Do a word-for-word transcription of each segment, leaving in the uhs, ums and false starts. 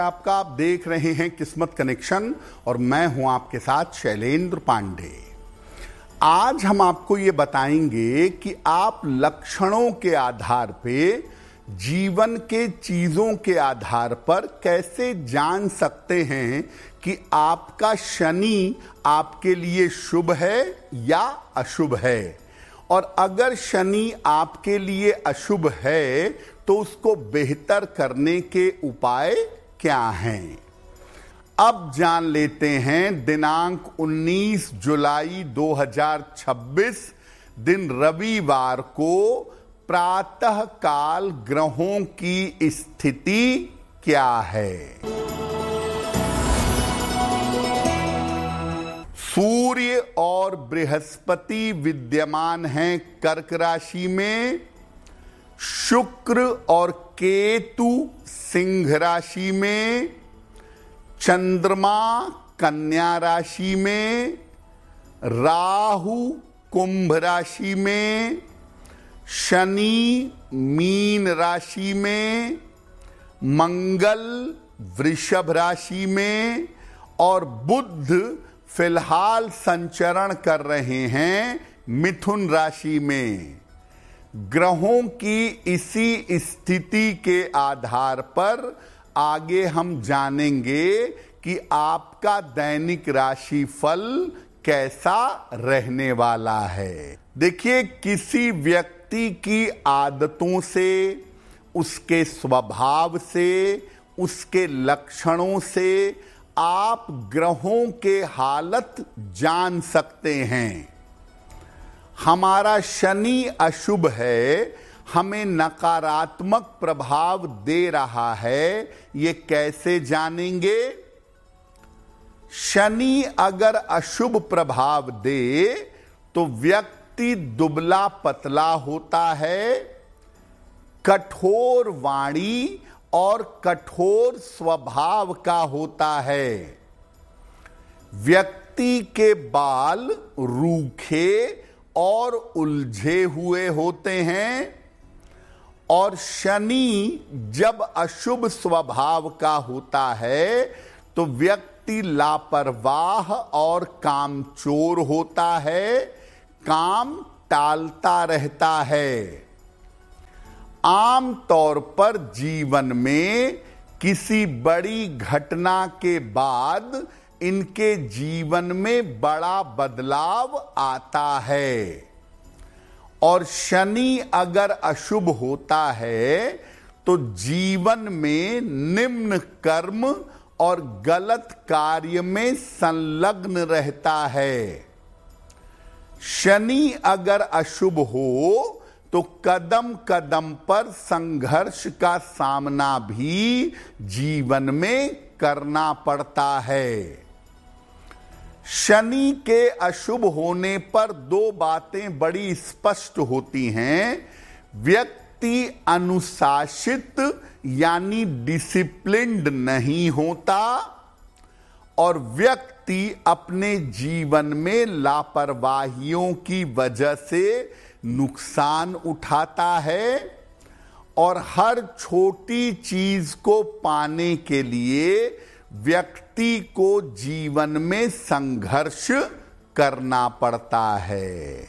आपका आप देख रहे हैं किस्मत कनेक्शन और मैं हूं आपके साथ शैलेंद्र पांडे। आज हम आपको ये बताएंगे कि आप लक्षणों के आधार पे जीवन के चीजों के आधार पर कैसे जान सकते हैं कि आपका शनि आपके लिए शुभ है या अशुभ है। और अगर शनि आपके लिए अशुभ है तो उसको बेहतर करने के उपाय क्या हैं। अब जान लेते हैं दिनांक उन्नीस जुलाई दो हज़ार छब्बीस दिन रविवार को प्रातः काल ग्रहों की स्थिति क्या है। सूर्य और बृहस्पति विद्यमान हैं कर्क राशि में, शुक्र और केतु सिंह राशि में, चंद्रमा कन्या राशि में, राहु कुंभ राशि में, शनि मीन राशि में, मंगल वृषभ राशि में और बुध फिलहाल संचरण कर रहे हैं मिथुन राशि में। ग्रहों की इसी स्थिति के आधार पर आगे हम जानेंगे कि आपका दैनिक राशि फल कैसा रहने वाला है। देखिए, किसी व्यक्ति की आदतों से, उसके स्वभाव से, उसके लक्षणों से आप ग्रहों के हालत जान सकते हैं। हमारा शनि अशुभ है, हमें नकारात्मक प्रभाव दे रहा है, ये कैसे जानेंगे। शनि अगर अशुभ प्रभाव दे तो व्यक्ति दुबला पतला होता है, कठोर वाणी और कठोर स्वभाव का होता है। व्यक्ति के बाल रूखे और उलझे हुए होते हैं और शनि जब अशुभ स्वभाव का होता है तो व्यक्ति लापरवाह और कामचोर होता है, काम टालता रहता है। आम तौर पर जीवन में किसी बड़ी घटना के बाद इनके जीवन में बड़ा बदलाव आता है। और शनि अगर अशुभ होता है तो जीवन में निम्न कर्म और गलत कार्य में संलग्न रहता है। शनि अगर अशुभ हो तो कदम कदम पर संघर्ष का सामना भी जीवन में करना पड़ता है। शनि के अशुभ होने पर दो बातें बड़ी स्पष्ट होती हैं। व्यक्ति अनुशासित यानी डिसिप्लिन्ड नहीं होता और व्यक्ति अपने जीवन में लापरवाहियों की वजह से नुकसान उठाता है और हर छोटी चीज को पाने के लिए व्यक्ति को जीवन में संघर्ष करना पड़ता है।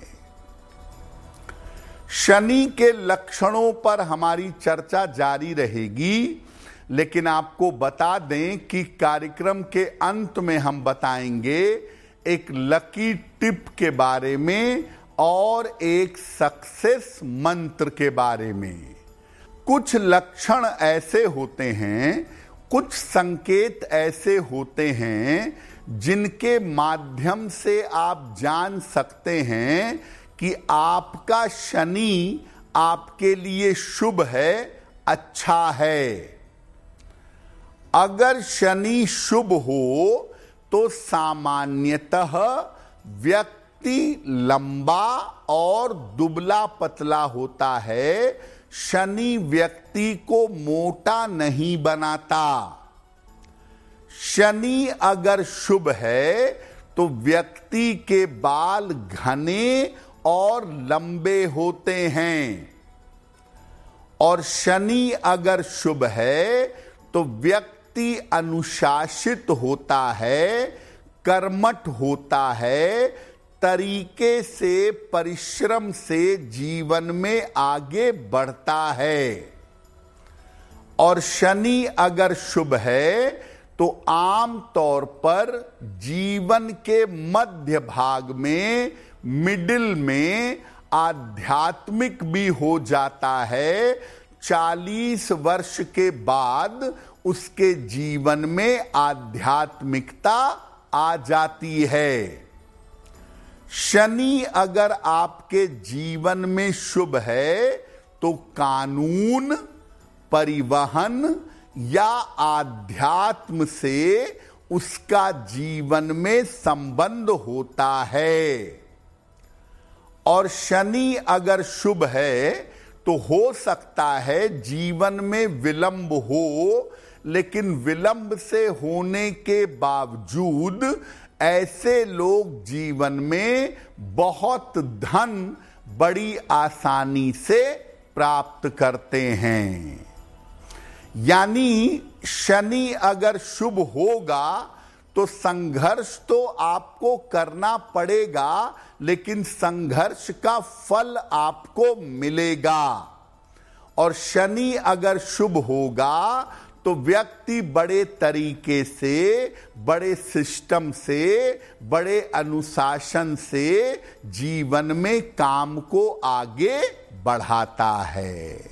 शनि के लक्षणों पर हमारी चर्चा जारी रहेगी, लेकिन आपको बता दें कि कार्यक्रम के अंत में हम बताएंगे एक लकी टिप के बारे में और एक सक्सेस मंत्र के बारे में। कुछ लक्षण ऐसे होते हैं, कुछ संकेत ऐसे होते हैं जिनके माध्यम से आप जान सकते हैं कि आपका शनि आपके लिए शुभ है, अच्छा है। अगर शनि शुभ हो तो सामान्यतः व्यक्ति लंबा और दुबला पतला होता है। शनि व्यक्ति को मोटा नहीं बनाता। शनि अगर शुभ है तो व्यक्ति के बाल घने और लंबे होते हैं और शनि अगर शुभ है तो व्यक्ति व्यक्ति अनुशासित होता है, कर्मठ होता है, तरीके से, परिश्रम से जीवन में आगे बढ़ता है। और शनि अगर शुभ है तो आम तौर पर जीवन के मध्य भाग में, मिडिल में आध्यात्मिक भी हो जाता है। चालीस वर्ष के बाद उसके जीवन में आध्यात्मिकता आ जाती है। शनि अगर आपके जीवन में शुभ है तो कानून, परिवहन या आध्यात्म से उसका जीवन में संबंध होता है। और शनि अगर शुभ है तो हो सकता है जीवन में विलंब हो, लेकिन विलंब से होने के बावजूद ऐसे लोग जीवन में बहुत धन बड़ी आसानी से प्राप्त करते हैं। यानी शनि अगर शुभ होगा तो संघर्ष तो आपको करना पड़ेगा, लेकिन संघर्ष का फल आपको मिलेगा। और शनि अगर शुभ होगा तो व्यक्ति बड़े तरीके से, बड़े सिस्टम से, बड़े अनुशासन से जीवन में काम को आगे बढ़ाता है।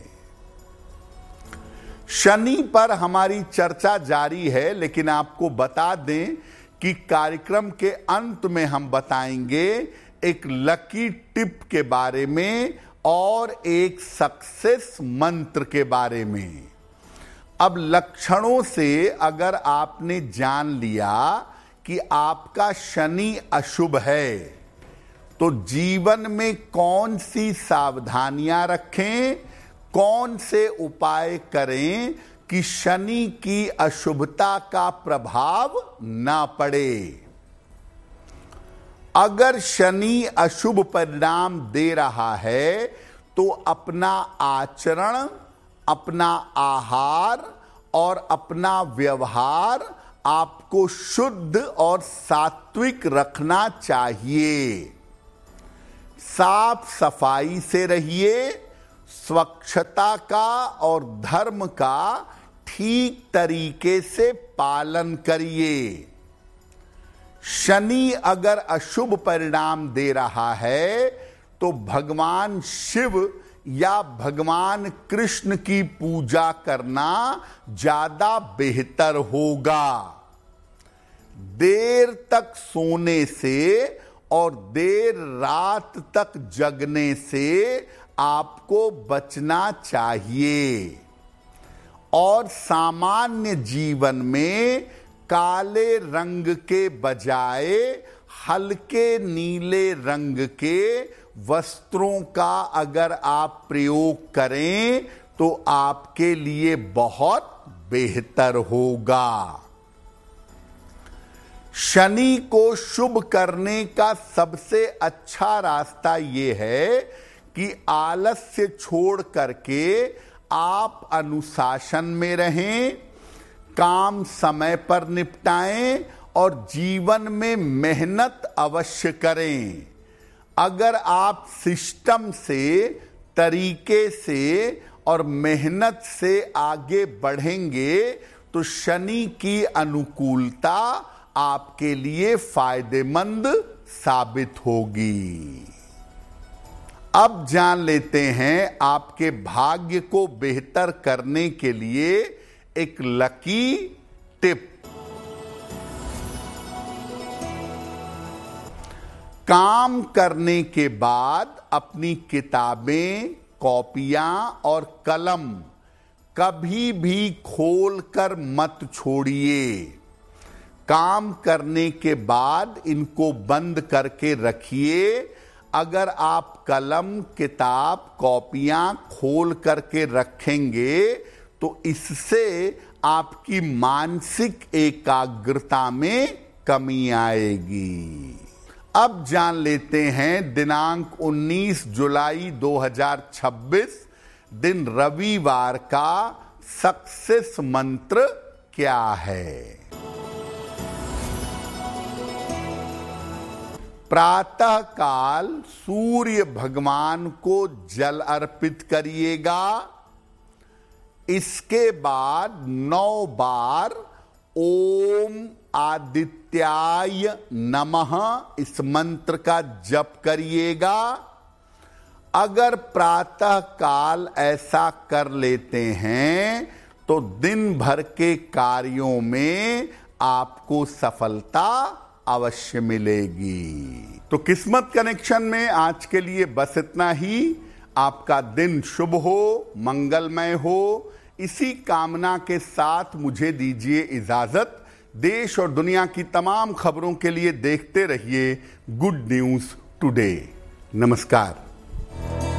शनि पर हमारी चर्चा जारी है, लेकिन आपको बता दें कि कार्यक्रम के अंत में हम बताएंगे एक लकी टिप के बारे में और एक सक्सेस मंत्र के बारे में। अब लक्षणों से अगर आपने जान लिया कि आपका शनि अशुभ है तो जीवन में कौन सी सावधानियां रखें, कौन से उपाय करें कि शनि की अशुभता का प्रभाव ना पड़े। अगर शनि अशुभ परिणाम दे रहा है तो अपना आचरण, अपना आहार और अपना व्यवहार आपको शुद्ध और सात्विक रखना चाहिए। साफ सफाई से रहिए, स्वच्छता का और धर्म का ठीक तरीके से पालन करिए। शनि अगर अशुभ परिणाम दे रहा है तो भगवान शिव या भगवान कृष्ण की पूजा करना ज्यादा बेहतर होगा। देर तक सोने से और देर रात तक जगने से आपको बचना चाहिए। और सामान्य जीवन में काले रंग के बजाय हल्के नीले रंग के वस्त्रों का अगर आप प्रयोग करें तो आपके लिए बहुत बेहतर होगा। शनि को शुभ करने का सबसे अच्छा रास्ता यह है कि आलस्य छोड़ करके आप अनुशासन में रहें, काम समय पर निपटाएं और जीवन में मेहनत अवश्य करें। अगर आप सिस्टम से, तरीके से और मेहनत से आगे बढ़ेंगे तो शनि की अनुकूलता आपके लिए फायदेमंद साबित होगी। अब जान लेते हैं आपके भाग्य को बेहतर करने के लिए एक लकी टिप। काम करने के बाद अपनी किताबें, कॉपियां और कलम कभी भी खोलकर मत छोड़िए। काम करने के बाद इनको बंद करके रखिए। अगर आप कलम, किताब, कॉपियां खोल करके रखेंगे तो इससे आपकी मानसिक एकाग्रता में कमी आएगी। अब जान लेते हैं दिनांक उन्नीस जुलाई दो हज़ार छब्बीस दिन रविवार का सक्सेस मंत्र क्या है? प्रातः काल सूर्य भगवान को जल अर्पित करिएगा। इसके बाद नौ बार ओम आदित्याय नमः इस मंत्र का जप करिएगा। अगर प्रातः काल ऐसा कर लेते हैं तो दिन भर के कार्यों में आपको सफलता अवश्य मिलेगी। तो किस्मत कनेक्शन में आज के लिए बस इतना ही। आपका दिन शुभ हो, मंगलमय हो, इसी कामना के साथ मुझे दीजिए इजाजत। देश और दुनिया की तमाम खबरों के लिए देखते रहिए गुड न्यूज टुडे। नमस्कार।